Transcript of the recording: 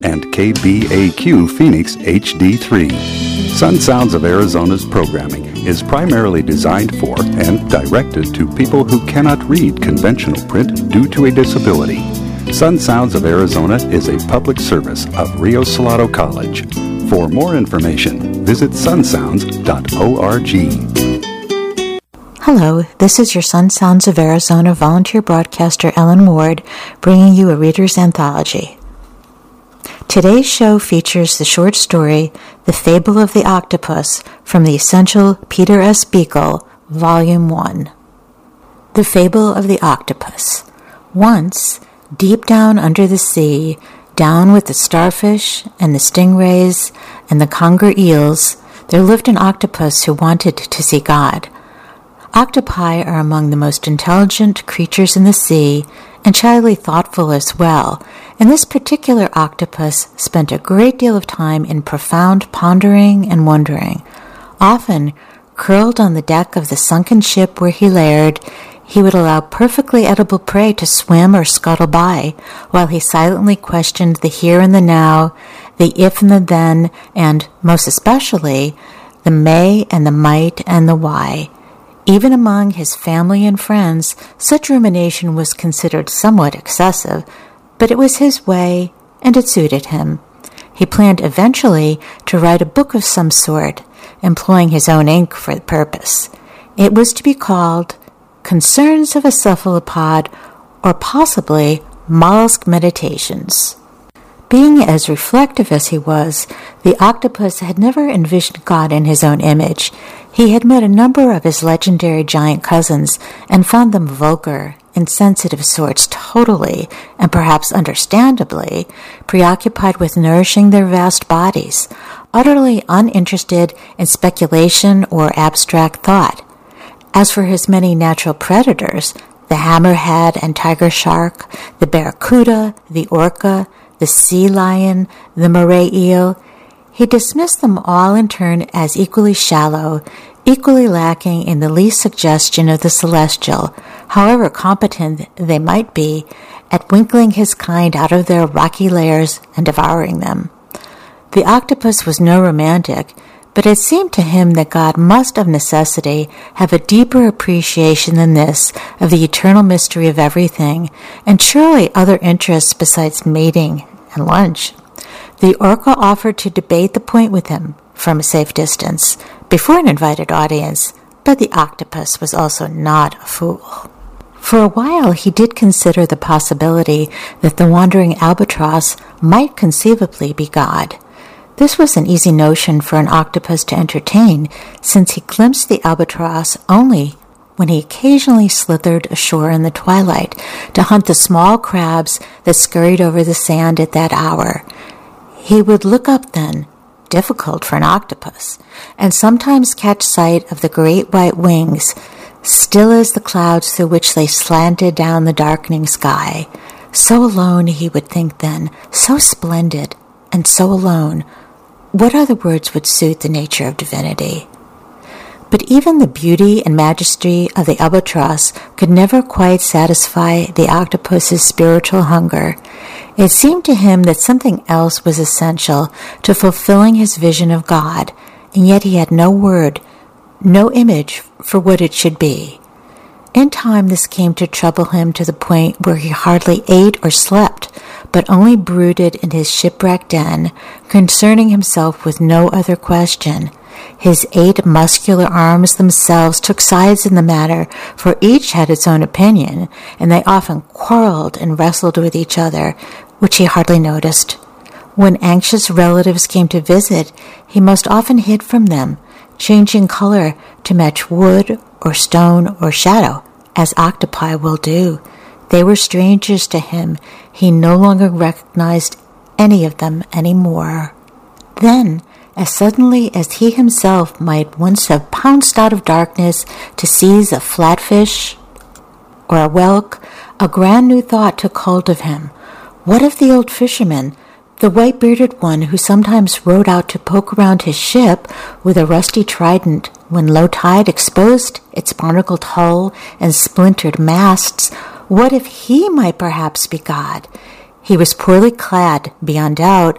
and KBAQ Phoenix HD3. Sun Sounds of Arizona's programming is primarily designed for and directed to people who cannot read conventional print due to a disability. Sun Sounds of Arizona is a public service of Rio Salado College. For more information, visit sunsounds.org. Hello, this is your Sun Sounds of Arizona volunteer broadcaster Ellen Ward, bringing you a reader's anthology. Today's show features the short story, The Fable of the Octopus, from the essential Peter S. Beagle, Volume 1. The Fable of the Octopus. Once, deep down under the sea, down with the starfish and the stingrays and the conger eels, there lived an octopus who wanted to see God. Octopi are among the most intelligent creatures in the sea and shyly thoughtful as well, and this particular octopus spent a great deal of time in profound pondering and wondering. Often, curled on the deck of the sunken ship where he laired, he would allow perfectly edible prey to swim or scuttle by, while he silently questioned the here and the now, the if and the then, and, most especially, the may and the might and the why. Even among his family and friends, such rumination was considered somewhat excessive, but it was his way, and it suited him. He planned eventually to write a book of some sort, employing his own ink for the purpose. It was to be called Concerns of a Cephalopod, or possibly Mollusk Meditations. Being as reflective as he was, the octopus had never envisioned God in his own image. He had met a number of his legendary giant cousins and found them vulgar, insensitive sorts, totally, and perhaps understandably, preoccupied with nourishing their vast bodies, utterly uninterested in speculation or abstract thought. As for his many natural predators, the hammerhead and tiger shark, the barracuda, the orca, the sea lion, the moray eel, he dismissed them all in turn as equally shallow, equally lacking in the least suggestion of the celestial, however competent they might be at winkling his kind out of their rocky lairs and devouring them. The octopus was no romantic, but it seemed to him that God must of necessity have a deeper appreciation than this of the eternal mystery of everything, and surely other interests besides mating and lunch. The orca offered to debate the point with him from a safe distance before an invited audience, but the octopus was also not a fool. For a while he did consider the possibility that the wandering albatross might conceivably be God. This was an easy notion for an octopus to entertain, since he glimpsed the albatross only when he occasionally slithered ashore in the twilight to hunt the small crabs that scurried over the sand at that hour. He would look up then, difficult for an octopus, and sometimes catch sight of the great white wings, still as the clouds through which they slanted down the darkening sky. So alone, he would think then, so splendid, and so alone. What other words would suit the nature of divinity? But even the beauty and majesty of the albatross could never quite satisfy the octopus's spiritual hunger. It seemed to him that something else was essential to fulfilling his vision of God, and yet he had no word, no image for what it should be. In time this came to trouble him to the point where he hardly ate or slept, but only brooded in his shipwrecked den, concerning himself with no other question. His 8 muscular arms themselves took sides in the matter, for each had its own opinion, and they often quarreled and wrestled with each other, which he hardly noticed. When anxious relatives came to visit, he most often hid from them, changing color to match wood or stone or shadow, as octopi will do. They were strangers to him. He no longer recognized any of them any more. Then, as suddenly as he himself might once have pounced out of darkness to seize a flatfish or a whelk, a grand new thought took hold of him. What if the old fisherman, the white-bearded one who sometimes rowed out to poke around his ship with a rusty trident when low tide exposed its barnacled hull and splintered masts, what if he might perhaps be God? He was poorly clad, beyond doubt,